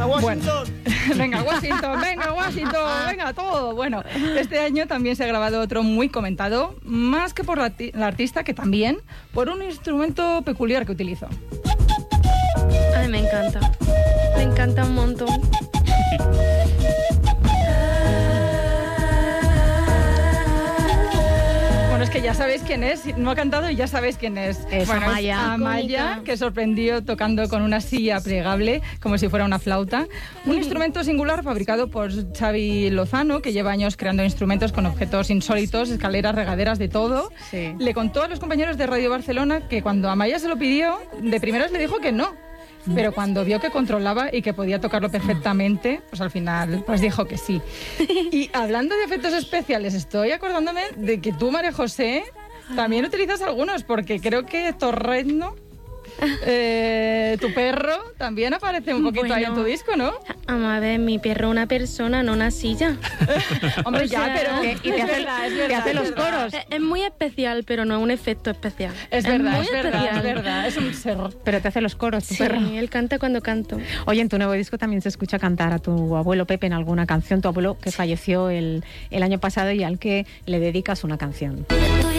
A Washington. Venga, Washington, venga, todo. Bueno, este año también se ha grabado otro muy comentado, más que por la artista, que también por un instrumento peculiar que utilizó. Ay, me encanta un montón. Bueno, es que ya sabéis quién es, no ha cantado y ya sabéis quién es. Bueno, Amaya, que sorprendió tocando con una silla plegable, como si fuera una flauta. Un instrumento singular fabricado por Xavi Lozano, que lleva años creando instrumentos con objetos insólitos, escaleras, regaderas, de todo. Sí. Le contó a los compañeros de Radio Barcelona que cuando Amaya se lo pidió, de primeras le dijo que no. Pero cuando vio que controlaba y que podía tocarlo perfectamente, pues al final pues dijo que sí. Y hablando de efectos especiales, estoy acordándome de que tú, María José, también utilizas algunos, porque creo que Torrezno, tu perro, también aparece un poquito ahí en tu disco, ¿no? A ver, mi perro es una persona, no una silla. Hombre, O sea, ya, pero... Y te hace los coros. Es muy especial, pero no es un efecto especial. Es verdad, muy es verdad, especial. es verdad, es un ser. Pero te hace los coros, tu Sí, perro. él canta cuando canto. Oye, en tu nuevo disco también se escucha cantar a tu abuelo Pepe en alguna canción, tu abuelo que falleció el año pasado y al que le dedicas una canción.